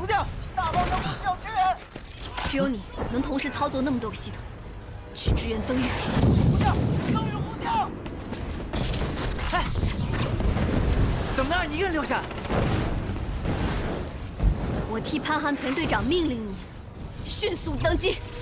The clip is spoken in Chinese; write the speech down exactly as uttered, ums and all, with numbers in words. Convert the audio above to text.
呼叫！大炮要需要支援！ 只有你能同时操作那么多个系统，去支援增援。 呼叫！增援呼叫！ 哎，怎么能让你一个人留下？ 我替潘航田队长命令你，迅速登机。